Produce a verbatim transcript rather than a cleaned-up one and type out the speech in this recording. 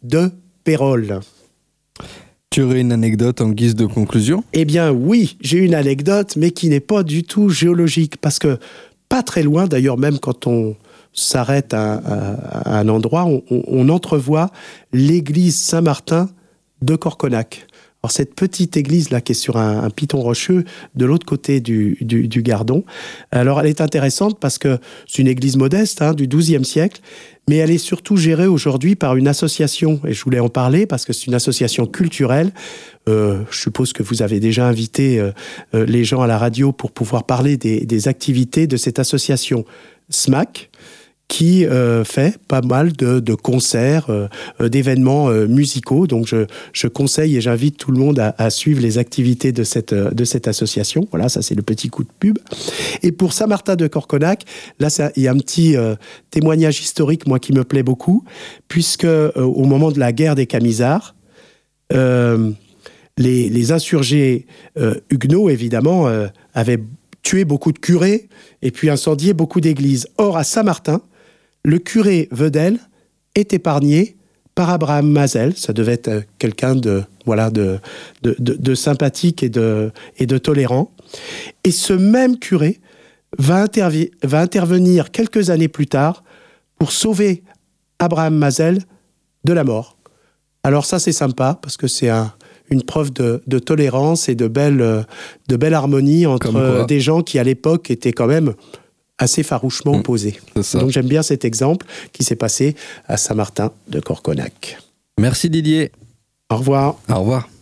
de Pérols. Tu aurais une anecdote en guise de conclusion ? Eh bien oui, j'ai une anecdote, mais qui n'est pas du tout géologique, parce que pas très loin, d'ailleurs même quand on s'arrête à, à, à un endroit, on, on entrevoit l'église Saint-Martin de Corconac. Alors cette petite église là qui est sur un, un piton rocheux de l'autre côté du, du, du Gardon, alors elle est intéressante parce que c'est une église modeste hein, du douzième siècle, mais elle est surtout gérée aujourd'hui par une association, et je voulais en parler parce que c'est une association culturelle. Euh, je suppose que vous avez déjà invité euh, euh, les gens à la radio pour pouvoir parler des, des activités de cette association S M A C, qui euh, fait pas mal de, de concerts, euh, d'événements euh, musicaux. Donc, je, je conseille et j'invite tout le monde à, à suivre les activités de cette, de cette association. Voilà, ça, c'est le petit coup de pub. Et pour Saint-Martin de Corconac, là, ça, il y a un petit euh, témoignage historique, moi, qui me plaît beaucoup, puisque euh, au moment de la guerre des Camisards, euh, les, les insurgés euh, huguenots, évidemment, euh, avaient tué beaucoup de curés et puis incendié beaucoup d'églises. Or, à Saint-Martin, le curé Vedel est épargné par Abraham Mazel. Ça devait être quelqu'un de, voilà, de, de, de, de sympathique et de, et de tolérant. Et ce même curé va, intervi- va intervenir quelques années plus tard pour sauver Abraham Mazel de la mort. Alors ça, c'est sympa, parce que c'est un, une preuve de, de tolérance et de belle, de belle harmonie entre des gens qui, à l'époque, étaient quand même assez farouchement opposés. Mmh, donc j'aime bien cet exemple qui s'est passé à Saint-Martin de Corconac. Merci Didier. Au revoir. Au revoir.